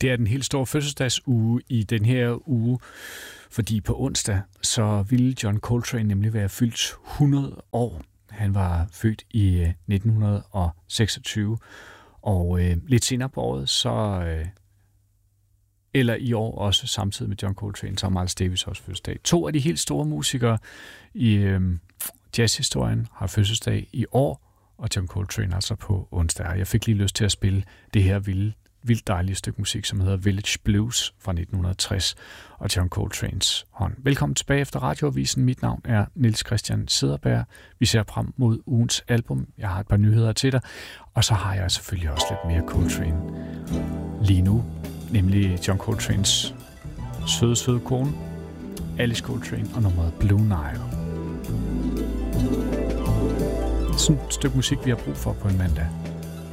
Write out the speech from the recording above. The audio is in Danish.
Det er den helt store fødselsdagsuge i den her uge, fordi på onsdag så ville John Coltrane nemlig være fyldt 100 år. Han var født i 1926, og lidt senere på året, eller i år også samtidig med John Coltrane, så har Miles Davis også fødselsdag. 2 af de helt store musikere i jazzhistorien har fødselsdag i år, og John Coltrane altså på onsdag. Jeg fik lige lyst til at spille det her vildt dejlige stykke musik, som hedder Village Blues fra 1960, og John Coltranes hånd. Velkommen tilbage efter Radioavisen. Mit navn er Niels Christian Cederberg. Vi ser frem mod ugens album. Jeg har et par nyheder til dig, og så har jeg selvfølgelig også lidt mere Coltrane lige nu, nemlig John Coltranes søde kone, Alice Coltrane, og nummeret Blue Nile. Sådan et stykke musik, vi har brug for på en mandag.